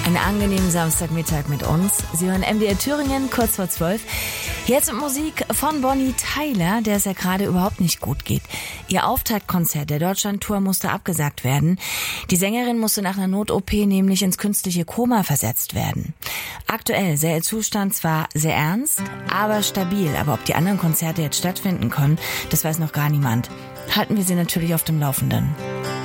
Einen angenehmen Samstagmittag mit uns. Sie hören MDR Thüringen, kurz vor 12. Jetzt mit Musik von Bonnie Tyler, der es ja gerade überhaupt nicht gut geht. Ihr Auftaktkonzert der Deutschlandtour musste abgesagt werden. Die Sängerin musste nach einer Not-OP nämlich ins künstliche Koma versetzt werden. Aktuell sei ihr Zustand zwar sehr ernst, aber stabil. Aber ob die anderen Konzerte jetzt stattfinden können, das weiß noch gar niemand. Halten wir Sie natürlich auf dem Laufenden.